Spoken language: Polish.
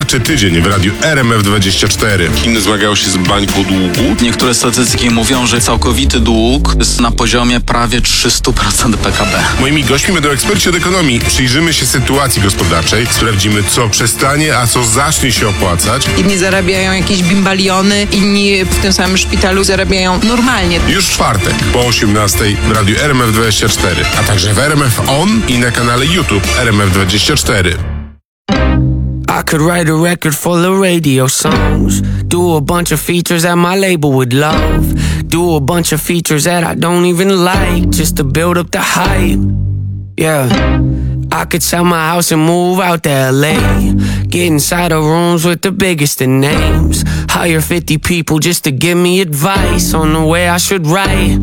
Badawczy tydzień w radiu RMF24. Chiny zmagają się z bańką długu. Niektóre statystyki mówią, że całkowity dług jest na poziomie prawie 300% PKB. Moimi gośćmi będą eksperci od ekonomii. Przyjrzymy się sytuacji gospodarczej, sprawdzimy, co przestanie, a co zacznie się opłacać. Jedni zarabiają jakieś bimbaliony, inni w tym samym szpitalu zarabiają normalnie. Już w czwartek po 18:00 w radiu RMF24, a także w RMF On i na kanale YouTube RMF24. I could write a record full of radio songs, do a bunch of features that my label would love, do a bunch of features that I don't even like, just to build up the hype. Yeah, I could sell my house and move out to LA, get inside of rooms with the biggest of names, hire 50 people just to give me advice on the way I should write.